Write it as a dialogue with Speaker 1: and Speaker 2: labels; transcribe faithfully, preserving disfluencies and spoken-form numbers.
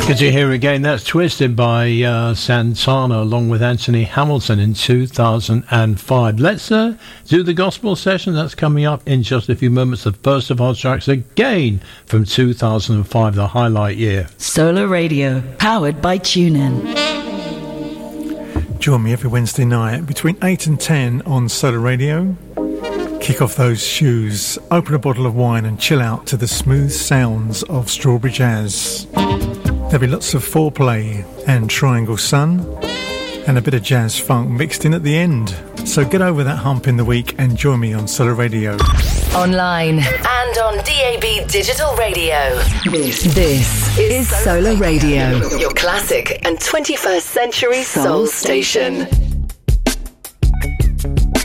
Speaker 1: Good to hear again. That's Twisted by uh, Santana along with Anthony Hamilton in two thousand five. Let's uh, do the gospel session. That's coming up in just a few moments. The first of our tracks again from two thousand five, the highlight year.
Speaker 2: Solar Radio, powered by TuneIn.
Speaker 3: Join me every Wednesday night between eight and ten on Solar Radio. Kick off those shoes, open a bottle of wine and chill out to the smooth sounds of Strawberry Jazz. There'll be lots of foreplay and Triangle Sun and a bit of jazz funk mixed in at the end. So get over that hump in the week and join me on Solar Radio.
Speaker 4: Online and on D A B Digital Radio.
Speaker 2: This, this is Solar Radio.
Speaker 4: Your classic and twenty-first century soul, soul station.